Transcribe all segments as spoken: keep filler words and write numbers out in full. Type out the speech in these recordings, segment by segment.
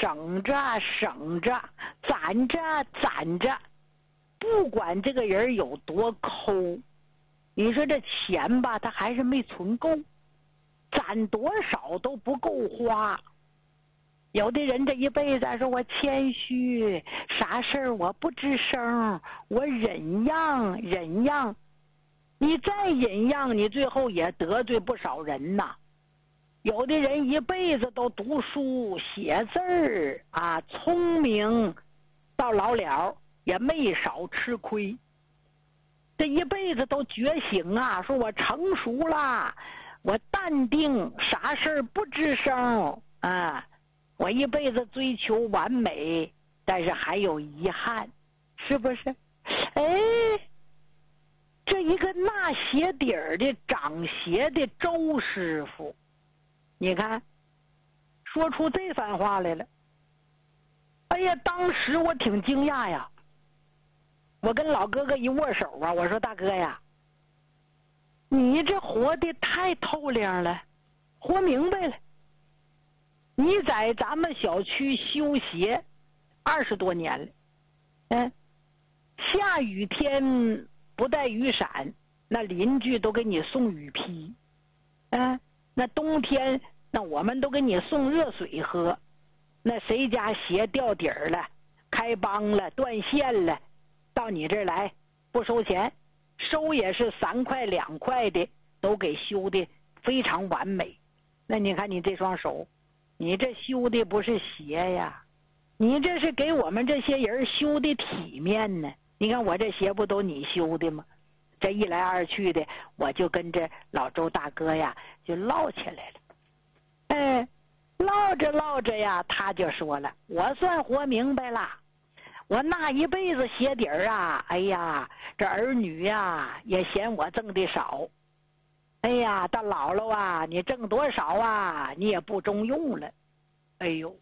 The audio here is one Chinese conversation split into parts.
省着省着，攒着攒着，不管这个人有多抠，你说这钱吧，他还是没存够，攒多少都不够花。有的人这一辈子说我谦虚，啥事儿我不吱声，我忍让忍让，你再忍让，你最后也得罪不少人呐。有的人一辈子都读书写字儿啊，聪明，到老了也没少吃亏。这一辈子都觉醒啊，说我成熟了，我淡定，啥事儿不吱声啊。我一辈子追求完美，但是还有遗憾，是不是？哎，这一个纳鞋底儿的长鞋的周师傅，你看说出这番话来了。哎呀，当时我挺惊讶呀，我跟老哥哥一握手啊，我说大哥呀，你这活的太透亮了，活明白了。你在咱们小区修鞋二十多年了，嗯，下雨天不带雨伞，那邻居都给你送雨披，嗯，那冬天那我们都给你送热水喝，那谁家鞋掉底儿了，开帮了，断线了，到你这儿来不收钱，收也是三块两块的，都给修的非常完美。那你看你这双手，你这修的不是鞋呀，你这是给我们这些人修的体面呢。你看我这鞋不都你修的吗？这一来二去的，我就跟着老周大哥呀就唠起来了。哎，唠着唠着呀，他就说了，我算活明白了，我那一辈子鞋底儿啊，哎呀，这儿女呀也嫌我挣的少，哎呀，到老了啊，你挣多少啊，你也不中用了。哎呦，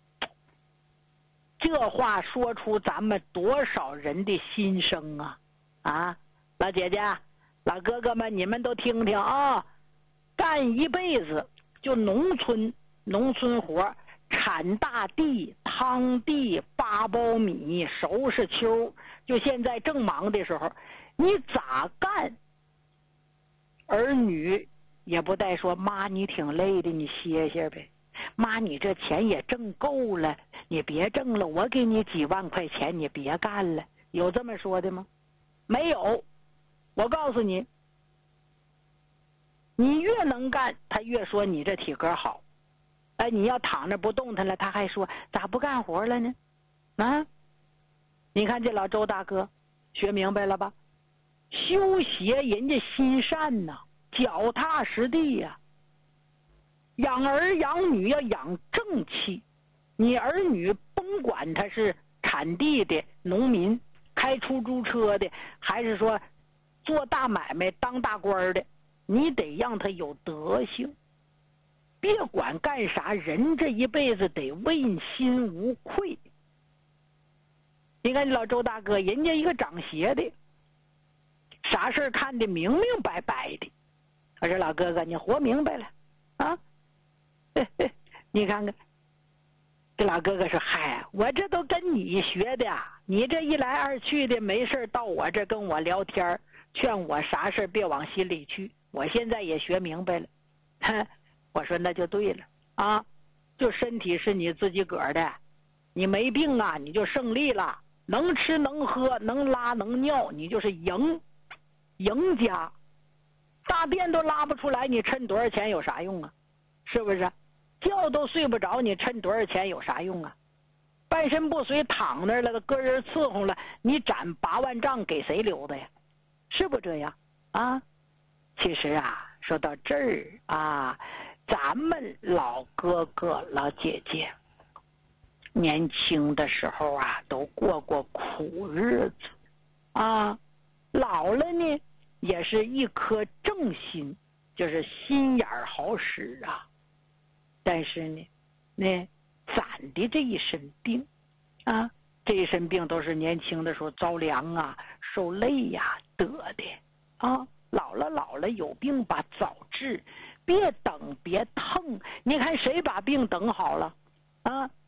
这话说出咱们多少人的心声啊！啊，老姐姐、老哥哥们，你们都听听啊！干一辈子就农村农村活，铲大地、趟地、扒苞米、收拾秋，就现在正忙的时候，你咋干？儿女也不带说妈你挺累的，你歇歇呗。妈你这钱也挣够了，你别挣了，我给你几万块钱，你别干了。有这么说的吗？没有。我告诉你，你越能干，他越说你这体格好。哎，你要躺着不动弹了，他还说咋不干活了呢？啊，你看这老周大哥学明白了吧？修鞋人家心善呐、啊，脚踏实地呀、啊。养儿养女要养正气，你儿女甭管他是产地的农民，开出租车的，还是说做大买卖当大官的，你得让他有德行。别管干啥，人这一辈子得问心无愧。你看老周大哥，人家一个长鞋的，啥事看得明明白白的。我说老哥哥，你活明白了啊？你看看，这老哥哥说：“嗨，我这都跟你学的，你这一来二去的，没事到我这跟我聊天，劝我啥事别往心里去。我现在也学明白了。”我说那就对了啊，就身体是你自己个儿的，你没病啊，你就胜利了，能吃能喝能拉能尿，你就是赢赢家。大便都拉不出来，你趁多少钱有啥用啊？是不是？觉都睡不着，你趁多少钱有啥用啊？半身不遂躺那儿了，个人伺候了，你攒八万丈给谁留的呀？是不这样啊？其实啊，说到这儿啊，咱们老哥哥老姐姐年轻的时候啊，都过过苦日子啊，老了呢也是一颗正心，就是心眼好使啊。但是呢，那攒的这一身病啊，这一身病都是年轻的时候着凉啊、受累呀、啊、得的啊。老了老了有病吧早治，别等别疼。你看谁把病等好了啊？